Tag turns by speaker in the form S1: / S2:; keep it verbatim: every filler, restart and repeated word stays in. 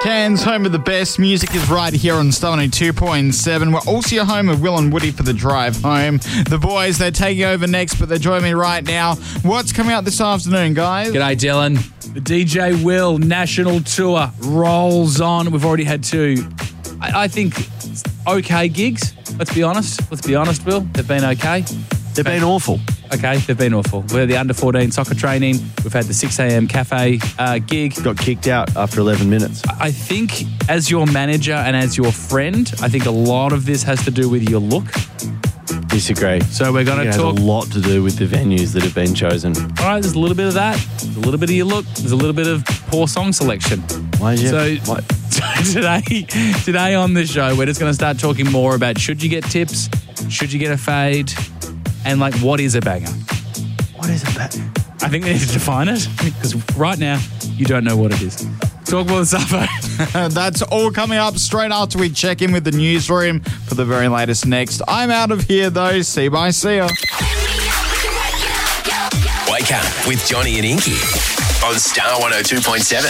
S1: Cairns, home of the best. Music is right here on Star one oh two point seven. We're also your home of Will and Woody for the drive home. The boys, they're taking over next, but they're joining me right now. What's coming out this afternoon, guys?
S2: G'day, Dylan. The D J Will National Tour rolls on. We've already had two, I, I think, okay gigs. Let's be honest. Let's be honest, Will. They've been okay.
S3: They've been awful.
S2: Okay, they've been awful. We had the under fourteen soccer training. We've had the six a.m. cafe uh, gig.
S3: Got kicked out after eleven minutes.
S2: I think as your manager and as your friend, I think a lot of this has to do with your look.
S3: Disagree.
S2: So we're going to talk...
S3: It has a lot to do with the venues that have been chosen.
S2: All right, there's a little bit of that. There's a little bit of your look. There's a little bit of poor song selection.
S3: Why is
S2: so,
S3: you... Why?
S2: so today, today on the show, we're just going to start talking more about should you get tips, should you get a fade, and like what is a banger?
S3: What is a banger?
S2: I think we need to define it because right now you don't know what it is. Talk about the Suppo.
S1: That's all coming up straight after we check in with the newsroom for the very latest next. I'm out of here though. See you, bye, see ya.
S4: Wake up with Johnny and Inky on Star one oh two point seven.